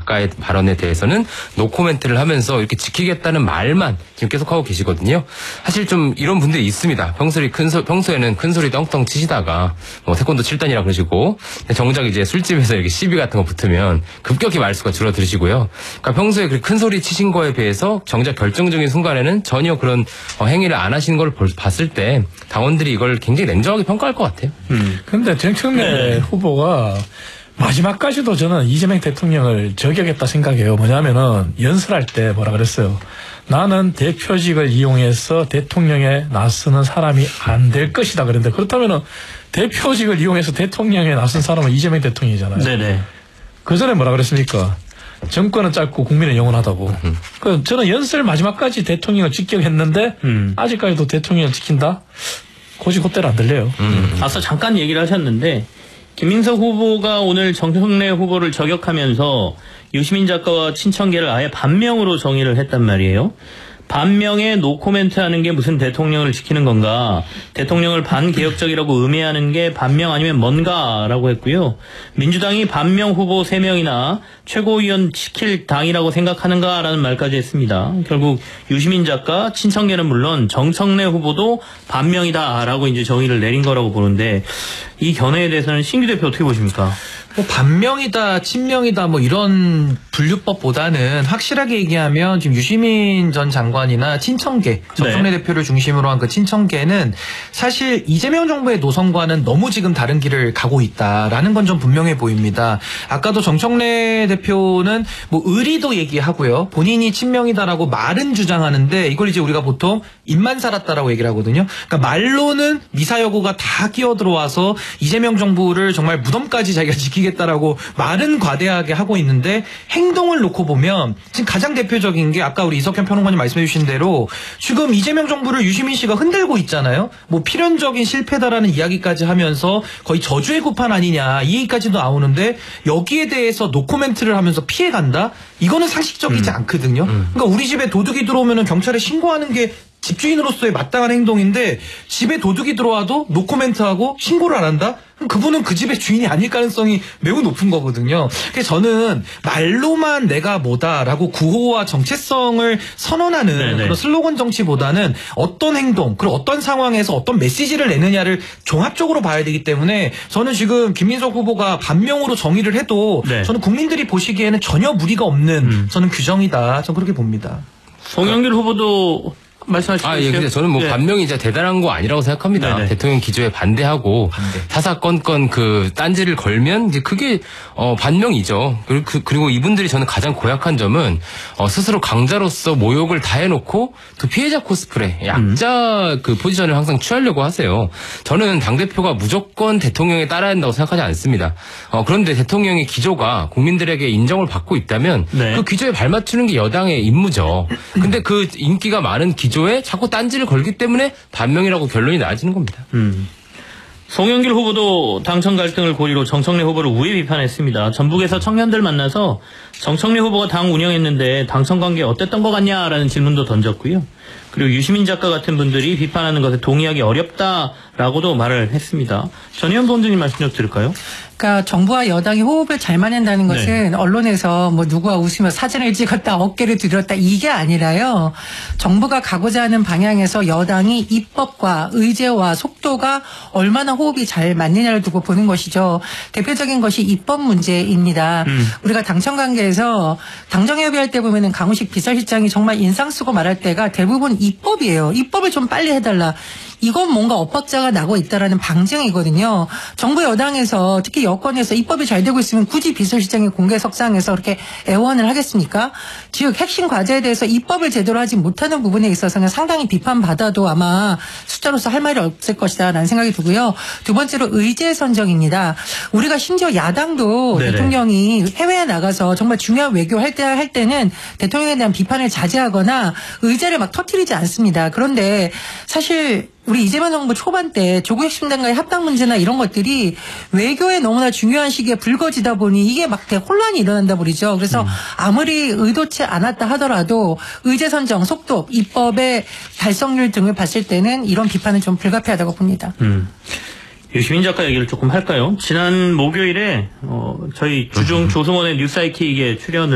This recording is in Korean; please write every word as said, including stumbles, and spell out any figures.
작가의 발언에 대해서는 노코멘트를 하면서 이렇게 지키겠다는 말만 지금 계속 하고 계시거든요. 사실 좀 이런 분들이 있습니다. 평소에 큰 소, 평소에는 큰 소리 떵떵 치시다가 뭐 태권도 칠 단이라 그러시고 정작 이제 술집에서 이렇게 시비 같은 거 붙으면 급격히 말수가 줄어드시고요. 그러니까 평소에 그렇게 큰 소리 치신 거에 비해서 정작 결정적인 순간에는 전혀 그런 행위를 안 하시는 걸 봤을 때 당원들이 이걸 굉장히 냉정하게 평가할 것 같아요. 음. 근데 정청래 네. 후보가 마지막까지도 저는 이재명 대통령을 저격했다 생각해요. 뭐냐면은 연설할 때 뭐라 그랬어요. 나는 대표직을 이용해서 대통령에 나서는 사람이 안 될 것이다 그랬는데 그렇다면은 대표직을 이용해서 대통령에 나선 사람은 이재명 대통령이잖아요. 네네. 그 전에 뭐라 그랬습니까? 정권은 짧고 국민은 영원하다고. 음. 그 저는 연설 마지막까지 대통령을 직격했는데 음. 아직까지도 대통령을 지킨다? 고지 곧대로 안 들려요. 음. 앞서 잠깐 얘기를 하셨는데 김민석 후보가 오늘 정청래 후보를 저격하면서 유시민 작가와 친청계를 아예 반명으로 정의를 했단 말이에요. 반명에 노코멘트 하는 게 무슨 대통령을 지키는 건가? 대통령을 반개혁적이라고 음해하는 게 반명 아니면 뭔가라고 했고요. 민주당이 반명 후보 세 명이나 최고위원 지킬 당이라고 생각하는가라는 말까지 했습니다. 결국 유시민 작가, 친청계는 물론 정청래 후보도 반명이다라고 이제 정의를 내린 거라고 보는데 이 견해에 대해서는 신규 대표 어떻게 보십니까? 뭐 반명이다, 친명이다 뭐 이런 분류법보다는 확실하게 얘기하면 지금 유시민 전 장관이나 친청계, 정청래 네. 대표를 중심으로 한 그 친청계는 사실 이재명 정부의 노선과는 너무 지금 다른 길을 가고 있다라는 건 좀 분명해 보입니다. 아까도 정청래 대표는 뭐 의리도 얘기하고요. 본인이 친명이다라고 말은 주장하는데 이걸 이제 우리가 보통 입만 살았다라고 얘기를 하거든요. 그러니까 말로는 미사여구가 다 끼어들어와서 이재명 정부를 정말 무덤까지 자기가 지키게 다라고 말은 과대하게 하고 있는데 행동을 놓고 보면 지금 가장 대표적인 게 아까 우리 이석현 평론가님 말씀해 주신 대로 지금 이재명 정부를 유시민 씨가 흔들고 있잖아요. 뭐 필연적인 실패다라는 이야기까지 하면서 거의 저주의 구판 아니냐 이 얘기까지도 나오는데 여기에 대해서 노코멘트를 하면서 피해간다? 이거는 상식적이지 음. 않거든요. 음. 그러니까 우리 집에 도둑이 들어오면 경찰에 신고하는 게 집주인으로서의 마땅한 행동인데 집에 도둑이 들어와도 노코멘트하고 신고를 안 한다? 그럼 그분은 그 집의 주인이 아닐 가능성이 매우 높은 거거든요. 그래서 저는 말로만 내가 뭐다라고 구호와 정체성을 선언하는 네네. 그런 슬로건 정치보다는 어떤 행동 그리고 어떤 상황에서 어떤 메시지를 내느냐를 종합적으로 봐야 되기 때문에 저는 지금 김민석 후보가 반명으로 정의를 해도 네. 저는 국민들이 보시기에는 전혀 무리가 없는 음. 저는 규정이다. 저는 그렇게 봅니다. 송영길 후보도 말씀하시죠. 아, 예, 근데 저는 뭐 네. 반명이 이제 대단한 거 아니라고 생각합니다. 네네. 대통령 기조에 반대하고 반대. 사사건건 그 딴지를 걸면 이제 그게 어 반명이죠. 그리고, 그, 그리고 이분들이 저는 가장 고약한 점은 어 스스로 강자로서 모욕을 다 해놓고 또 피해자 코스프레, 약자 음. 그 포지션을 항상 취하려고 하세요. 저는 당대표가 무조건 대통령에 따라야 한다고 생각하지 않습니다. 어 그런데 대통령의 기조가 국민들에게 인정을 받고 있다면 네. 그 기조에 발맞추는 게 여당의 임무죠. 근데 그 인기가 많은 기조 에 자꾸 딴지를 걸기 때문에 반명이라고 결론이 나아지는 겁니다. 음. 송영길 후보도 당청 갈등을 고리로 정청래 후보를 우회 비판했습니다. 전북에서 청년들 만나서 정청래 후보가 당 운영했는데 당청 관계 어땠던 것 같냐라는 질문도 던졌고요. 그리고 유시민 작가 같은 분들이 비판하는 것에 동의하기 어렵다라고도 말을 했습니다. 전혜연 본부장님 말씀 좀 들을까요? 그러니까 정부와 여당이 호흡을 잘 맞는다는 것은 네. 언론에서 뭐 누구와 웃으며 사진을 찍었다 어깨를 들었다 이게 아니라요. 정부가 가고자 하는 방향에서 여당이 입법과 의제와 속도가 얼마나 호흡이 잘 맞느냐를 두고 보는 것이죠. 대표적인 것이 입법 문제입니다. 음. 우리가 당청 관계에서 당정 협의할 때 보면은 강훈식 비서실장이 정말 인상 쓰고 말할 때가 대부분 입법이에요. 입법을 좀 빨리 해달라. 이건 뭔가 엇박자가 나고 있다라는 방증이거든요. 정부 여당에서 특히 여권에서 입법이 잘 되고 있으면 굳이 비서실장이 공개석상에서 그렇게 애원을 하겠습니까? 즉 핵심 과제에 대해서 입법을 제대로 하지 못하는 부분에 있어서는 상당히 비판받아도 아마 숫자로서 할 말이 없을 것이다 라는 생각이 들고요. 두 번째로 의제 선정입니다. 우리가 심지어 야당도 네네. 대통령이 해외에 나가서 정말 중요한 외교할 때 할 때는 대통령에 대한 비판을 자제하거나 의제를 막 터뜨리지 않습니다. 그런데 사실 우리 이재명 정부 초반 때 조국 핵심당과의 합당 문제나 이런 것들이 외교에 너무나 중요한 시기에 불거지다 보니 이게 막 혼란이 일어난다 버리죠. 그래서 음. 아무리 의도치 않았다 하더라도 의제 선정, 속도, 입법의 달성률 등을 봤을 때는 이런 비판은 좀 불가피하다고 봅니다. 음. 유시민 작가 얘기를 조금 할까요? 지난 목요일에 어, 저희 주중 조승원의 뉴스아이킥에 출연을